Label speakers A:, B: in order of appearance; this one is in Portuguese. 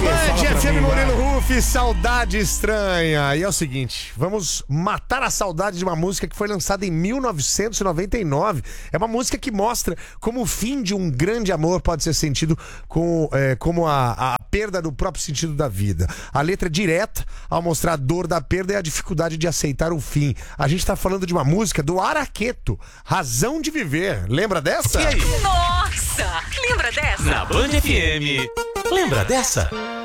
A: Band FM Moreno Ruff, Saudade Estranha. E é o seguinte, vamos matar a saudade de uma música que foi lançada em 1999. É uma música que mostra como o fim de um grande amor pode ser sentido como a perda do próprio sentido da vida. A letra é direta ao mostrar a dor da perda e a dificuldade de aceitar o fim. A gente tá falando de uma música do Araqueto, Razão de Viver. Lembra dessa?
B: E aí?
C: Nossa! Lembra dessa?
B: Na Band FM, lembra dessa?